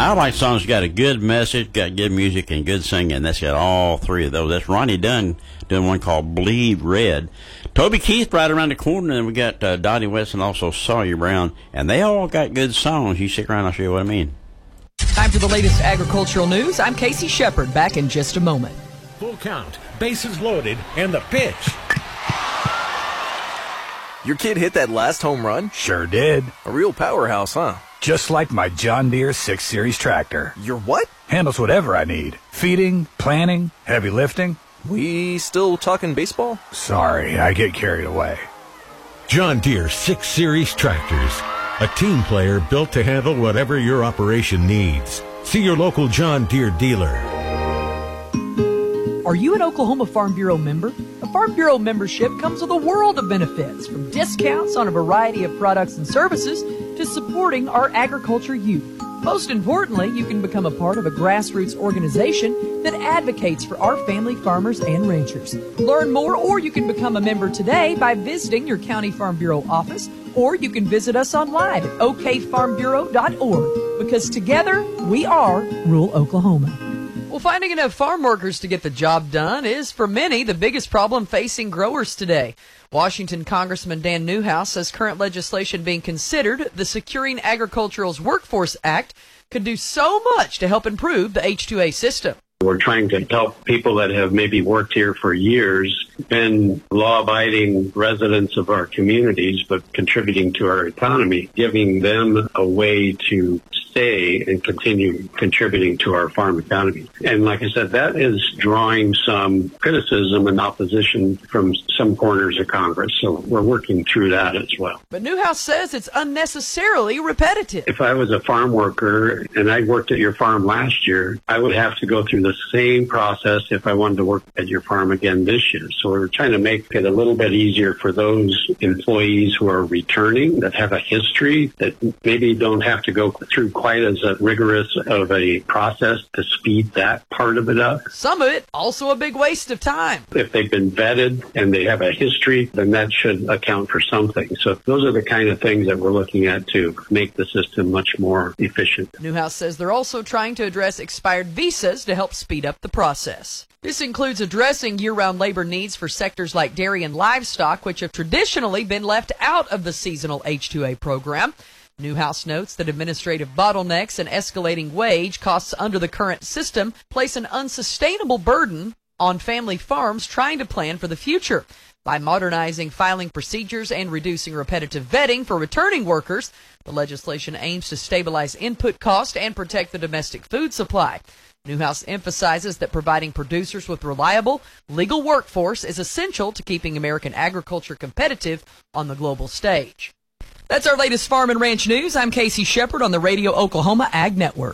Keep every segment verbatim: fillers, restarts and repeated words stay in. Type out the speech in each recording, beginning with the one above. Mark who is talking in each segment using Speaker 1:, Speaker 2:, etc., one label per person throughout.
Speaker 1: I like songs that got a good message, got good music, and good singing. That's got all three of those. That's Ronnie Dunn doing one called Bleed Red. Toby Keith right around the corner, and we got uh, Dottie West and also Sawyer Brown, and they all got good songs. You stick around, I'll show you what I mean.
Speaker 2: Time for the latest agricultural news. I'm Casey Shepard, back in just a moment.
Speaker 3: Full count, bases loaded, and the pitch.
Speaker 4: Your kid hit that last home run?
Speaker 5: Sure did.
Speaker 4: A real powerhouse, huh?
Speaker 5: Just like my John Deere six series tractor.
Speaker 4: Your what?
Speaker 5: Handles whatever I need. Feeding, planting, heavy lifting.
Speaker 4: We still talking baseball?
Speaker 5: Sorry, I get carried away.
Speaker 3: John Deere six series tractors. A team player built to handle whatever your operation needs. See your local John Deere dealer.
Speaker 2: Are you an Oklahoma Farm Bureau member? A Farm Bureau membership comes with a world of benefits, from discounts on a variety of products and services to supporting our agriculture youth. Most importantly, you can become a part of a grassroots organization that advocates for our family farmers and ranchers. Learn more, or you can become a member today by visiting your County Farm Bureau office, or you can visit us online at o k farm bureau dot org, because together we are rural Oklahoma. Well, finding enough farm workers to get the job done is, for many, the biggest problem facing growers today. Washington Congressman Dan Newhouse says current legislation being considered, the Securing Agricultural's Workforce Act, could do so much to help improve the H two A system.
Speaker 6: We're trying to help people that have maybe worked here for years, been law-abiding residents of our communities, but contributing to our economy, giving them a way to stay and continue contributing to our farm economy. And like I said, that is drawing some criticism and opposition from some corners of Congress. So we're working through that as well.
Speaker 2: But Newhouse says it's unnecessarily repetitive.
Speaker 6: If I was a farm worker and I worked at your farm last year, I would have to go through the same process if I wanted to work at your farm again this year. So we're trying to make it a little bit easier for those employees who are returning, that have a history, that maybe don't have to go through quite as a rigorous of a process to speed that part of it up.
Speaker 2: Some of it also a big waste of time.
Speaker 6: If they've been vetted and they have a history, then that should account for something. So those are the kind of things that we're looking at to make the system much more efficient.
Speaker 2: Newhouse says they're also trying to address expired visas to help speed up the process. This includes addressing year-round labor needs for sectors like dairy and livestock, which have traditionally been left out of the seasonal H two A program. Newhouse notes that administrative bottlenecks and escalating wage costs under the current system place an unsustainable burden on family farms trying to plan for the future. By modernizing filing procedures and reducing repetitive vetting for returning workers, the legislation aims to stabilize input costs and protect the domestic food supply. Newhouse emphasizes that providing producers with reliable, legal workforce is essential to keeping American agriculture competitive on the global stage. That's our latest farm and ranch news. I'm Casey Shepard on the Radio Oklahoma Ag Network.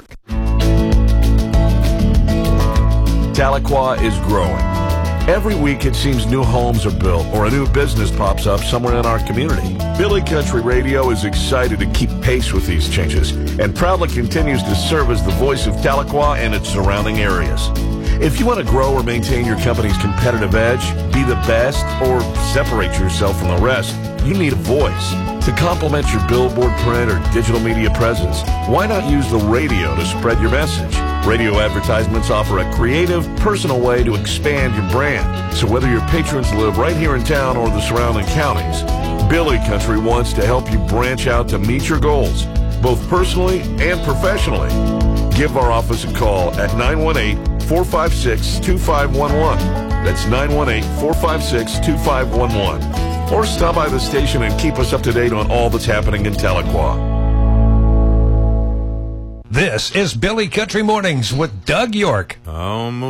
Speaker 7: Tahlequah is growing. Every week it seems new homes are built or a new business pops up somewhere in our community. Billy Country Radio is excited to keep pace with these changes and proudly continues to serve as the voice of Tahlequah and its surrounding areas. If you want to grow or maintain your company's competitive edge, be the best, or separate yourself from the rest, you need a voice. To complement your billboard print or digital media presence, why not use the radio to spread your message? Radio advertisements offer a creative, personal way to expand your brand. So whether your patrons live right here in town or the surrounding counties, Billy Country wants to help you branch out to meet your goals, both personally and professionally. Give our office a call at nine one eight, four five six, two five one one. That's nine one eight, four five six, two five one one. Or stop by the station and keep us up to date on all that's happening in Tahlequah.
Speaker 8: This is Billy Country Mornings with Doug York.
Speaker 9: Um.